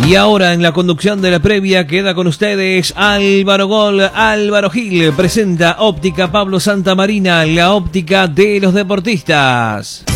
Y ahora en la conducción de la previa queda con ustedes Álvaro Gol. Álvaro Gil presenta Óptica Pablo Santamarina, la óptica de los deportistas.